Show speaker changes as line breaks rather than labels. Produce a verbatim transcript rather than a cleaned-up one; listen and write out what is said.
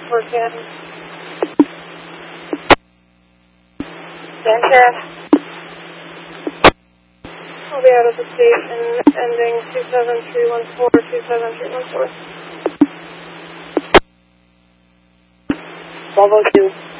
four ten. Sanchez. I'll be out of the station ending two seven three one four, two seven three one four. twelve oh two.